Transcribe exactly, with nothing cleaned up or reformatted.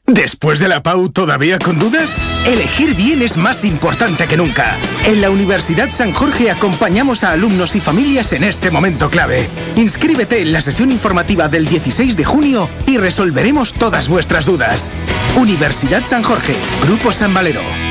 ¿Después de la P A U todavía con dudas? Elegir bien es más importante que nunca. En la Universidad San Jorge acompañamos a alumnos y familias en este momento clave. Inscríbete en la sesión informativa del dieciséis de junio y resolveremos todas vuestras dudas. Universidad San Jorge, Grupo San Valero.